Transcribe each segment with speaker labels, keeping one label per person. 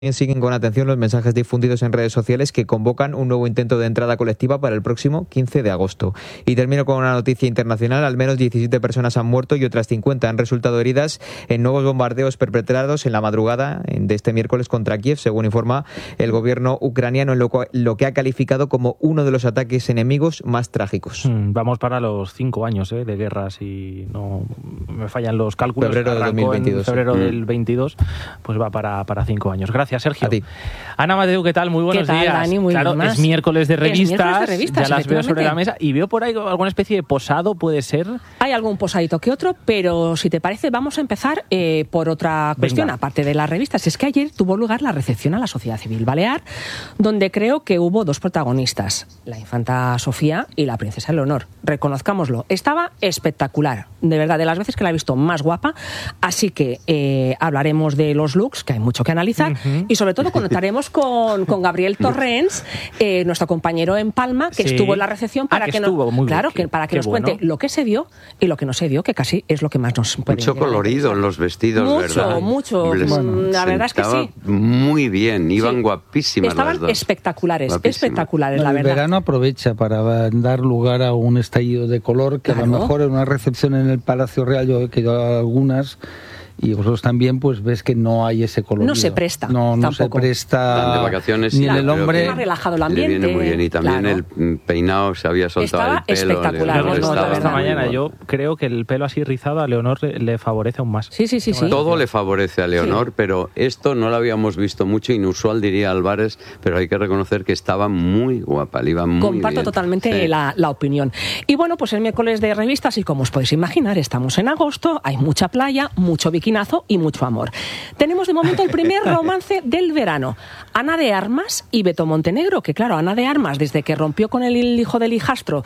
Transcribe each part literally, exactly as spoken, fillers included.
Speaker 1: Siguen con atención los mensajes difundidos en redes sociales que convocan un nuevo intento de entrada colectiva para el próximo quince de agosto. Y termino con una noticia internacional. Al menos diecisiete personas han muerto y otras cincuenta han resultado heridas en nuevos bombardeos perpetrados en la madrugada de este miércoles contra Kiev, según informa el gobierno ucraniano, en lo, lo que ha calificado como uno de los ataques enemigos más trágicos.
Speaker 2: Vamos para los cinco años ¿eh? de guerra, si no me fallan los cálculos.
Speaker 1: Febrero de dos mil veintidós.
Speaker 2: En febrero
Speaker 1: sí.
Speaker 2: del veintidós, pues va para, para cinco años. Gracias. Gracias, Sergio.
Speaker 1: A ti.
Speaker 2: Ana Mateu, ¿qué tal? Muy buenos
Speaker 3: ¿Qué tal,
Speaker 2: días.
Speaker 3: Dani? Muy
Speaker 2: claro,
Speaker 3: más.
Speaker 2: es miércoles de revistas,
Speaker 3: es miércoles de revistas
Speaker 2: ya las veo sobre la mesa y veo por ahí alguna especie de posado, ¿puede ser?
Speaker 3: Hay algún posadito que otro, pero si te parece vamos a empezar eh, por otra cuestión,
Speaker 2: Venga.
Speaker 3: aparte de las revistas. Es que ayer tuvo lugar la recepción a la Sociedad Civil Balear, donde creo que hubo dos protagonistas, la infanta Sofía y la princesa Leonor. Reconozcámoslo, estaba espectacular, de verdad, de las veces que la he visto más guapa, así que eh, hablaremos de los looks, que hay mucho que analizar, uh-huh. y sobre todo conectaremos con, con Gabriel Torrens, eh, nuestro compañero en Palma, que sí. estuvo en la recepción para
Speaker 2: ah, que,
Speaker 3: que,
Speaker 2: estuvo,
Speaker 3: nos,
Speaker 2: muy
Speaker 3: claro,
Speaker 2: bien,
Speaker 3: que, para que
Speaker 2: qué
Speaker 3: nos
Speaker 2: bueno.
Speaker 3: cuente lo que se vio y lo que no se vio, que casi es lo que más nos puede
Speaker 4: Mucho colorido en los vestidos,
Speaker 3: mucho,
Speaker 4: ¿verdad?
Speaker 3: Mucho, mucho. Bueno, la verdad es que sí.
Speaker 4: Muy bien, iban
Speaker 3: sí.
Speaker 4: guapísimas
Speaker 3: Estaban
Speaker 4: las dos.
Speaker 3: espectaculares,
Speaker 4: Guapísimas.
Speaker 3: espectaculares,
Speaker 5: no,
Speaker 3: la verdad.
Speaker 5: El verano aprovecha para dar lugar a un estallido de color que claro. a lo mejor en una recepción en el Palacio Real, yo he quedado a algunas... Y vosotros también, pues ves que no hay ese color.
Speaker 3: No se presta.
Speaker 5: No, no
Speaker 3: tampoco.
Speaker 5: se presta.
Speaker 4: De vacaciones,
Speaker 5: ni
Speaker 4: claro,
Speaker 5: el hombre.
Speaker 3: Más relajado el ambiente.
Speaker 4: Le viene muy bien. Y también claro. el peinado se había soltado
Speaker 3: estaba
Speaker 4: el pelo.
Speaker 3: Espectacular.
Speaker 2: Lo
Speaker 3: no,
Speaker 2: estaba esta
Speaker 3: no,
Speaker 2: mañana.
Speaker 4: bueno.
Speaker 2: Yo creo que el pelo así rizado a Leonor le, le favorece aún más.
Speaker 3: Sí, sí, sí. sí.
Speaker 4: Todo le favorece a Leonor, sí. pero esto no lo habíamos visto mucho. Inusual, diría Álvarez, pero hay que reconocer que estaba muy guapa. Le iba muy
Speaker 3: Comparto
Speaker 4: bien.
Speaker 3: totalmente
Speaker 4: sí.
Speaker 3: la, la opinión. Y bueno, pues el miércoles de revistas, y como os podéis imaginar, estamos en agosto, hay mucha playa, mucho bikinazo y mucho amor. Tenemos de momento el primer romance del verano. Ana de Armas y Beto Montenegro, que claro, Ana de Armas, desde que rompió con el hijo del hijastro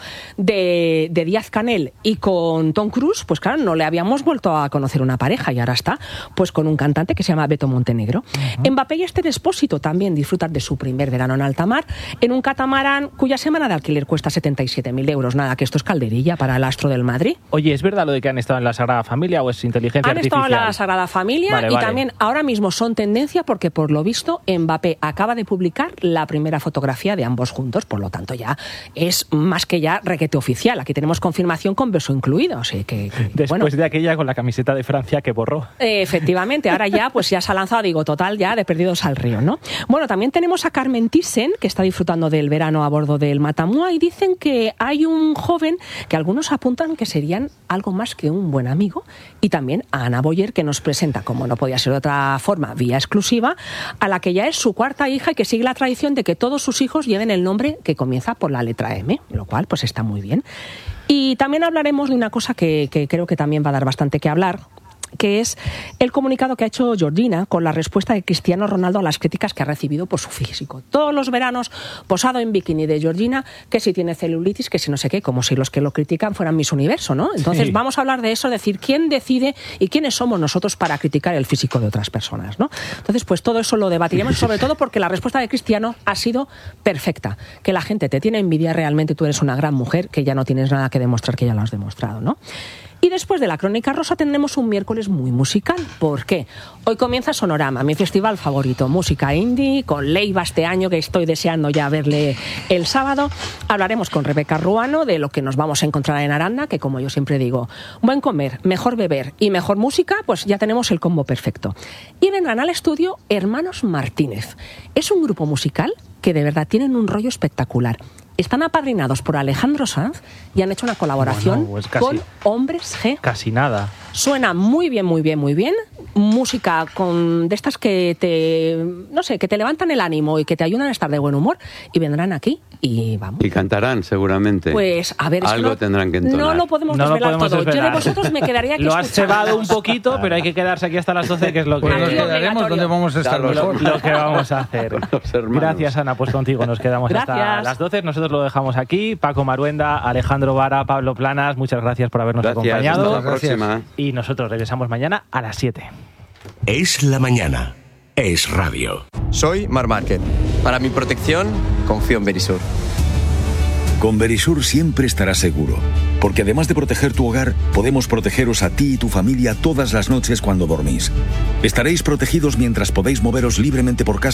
Speaker 3: de, de Díaz Canel y con Tom Cruise, pues claro, no le habíamos vuelto a conocer una pareja y ahora está pues con un cantante que se llama Beto Montenegro. Uh-huh. Mbappé y Esther Expósito también disfrutan de su primer verano en alta mar en un catamarán cuya semana de alquiler cuesta setenta y siete mil euros. Nada, que esto es calderilla para el astro del Madrid.
Speaker 2: Oye, ¿es verdad lo de que han estado en la Sagrada Familia o es inteligencia
Speaker 3: han
Speaker 2: artificial?
Speaker 3: Han estado en la Sagrada Familia
Speaker 2: vale,
Speaker 3: y
Speaker 2: vale.
Speaker 3: también ahora mismo son tendencia porque por lo visto Mbappé acaba de publicar la primera fotografía de ambos juntos, por lo tanto ya es más que ya requete oficial. Aquí tenemos confirmación con beso incluido. O sea, que, que,
Speaker 2: Después
Speaker 3: bueno.
Speaker 2: de aquella con la camiseta de Francia que borró.
Speaker 3: Eh, efectivamente, ahora ya pues ya se ha lanzado, digo, total ya de perdidos al río, ¿no? Bueno, también tenemos a Carmen Thyssen, que está disfrutando del verano a bordo del Matamua, y dicen que hay un joven que algunos apuntan que serían algo más que un buen amigo, y también a Ana Boyer, que nos presenta, como no podía ser de otra forma, vía exclusiva, a la que ya es su cuarta hija y que sigue la tradición de que todos sus hijos lleven el nombre que comienza por la letra M, lo cual pues está muy bien. Y también hablaremos de una cosa que, que creo que también va a dar bastante que hablar, que es el comunicado que ha hecho Georgina con la respuesta de Cristiano Ronaldo a las críticas que ha recibido por su físico. Todos los veranos posado en bikini de Georgina, que si tiene celulitis, que si no sé qué, como si los que lo critican fueran Miss Universo, ¿no? Entonces sí. vamos a hablar de eso, decir quién decide y quiénes somos nosotros para criticar el físico de otras personas, ¿no? Entonces, pues todo eso lo debatiremos, sobre todo porque la respuesta de Cristiano ha sido perfecta, que la gente te tiene envidia realmente, tú eres una gran mujer, que ya no tienes nada que demostrar, que ya lo has demostrado, ¿no? Y después de la Crónica Rosa tendremos un miércoles muy musical. ¿Por qué? Hoy comienza Sonorama, mi festival favorito, música indie, con Leiva este año, que estoy deseando ya verle el sábado. Hablaremos con Rebeca Ruano de lo que nos vamos a encontrar en Aranda, que como yo siempre digo, buen comer, mejor beber y mejor música, pues ya tenemos el combo perfecto. Y vendrán al estudio Hermanos Martínez. Es un grupo musical que de verdad tienen un rollo espectacular. Están apadrinados por Alejandro Sanz y han hecho una colaboración bueno, pues casi, con Hombres G.
Speaker 2: Casi nada.
Speaker 3: Suena muy bien, muy bien, muy bien. Música con de estas que te, no sé, que te levantan el ánimo y que te ayudan a estar de buen humor, y vendrán aquí y vamos.
Speaker 4: Y cantarán seguramente.
Speaker 3: Pues a ver,
Speaker 4: algo
Speaker 3: no,
Speaker 4: tendrán que entonar.
Speaker 3: No lo podemos
Speaker 2: no
Speaker 3: desvelar
Speaker 2: lo podemos
Speaker 3: todo.
Speaker 2: desvelar.
Speaker 3: Yo de vosotros me quedaría aquí
Speaker 2: Lo has cebado un poquito, pero hay que quedarse aquí hasta las doce, que es lo que
Speaker 5: pues nos quedaremos donde vamos a estar
Speaker 2: lo,
Speaker 5: mejor.
Speaker 2: Lo que vamos a hacer. Gracias, Ana, pues contigo nos quedamos
Speaker 3: gracias.
Speaker 2: Hasta las doce. Nosotros lo dejamos aquí. Paco Maruenda, Alejandro Vara, Pablo Planas, muchas gracias por habernos
Speaker 4: gracias,
Speaker 2: acompañado.
Speaker 4: Hasta la próxima.
Speaker 2: Y nosotros regresamos mañana a las siete.
Speaker 6: Es la mañana. Es radio.
Speaker 7: Soy Mar Márquez. Para mi protección, confío en Verisur. Con Verisur siempre estarás seguro, porque además de proteger tu hogar, podemos protegeros a ti y tu familia todas las noches cuando dormís. Estaréis protegidos mientras podéis moveros libremente por casa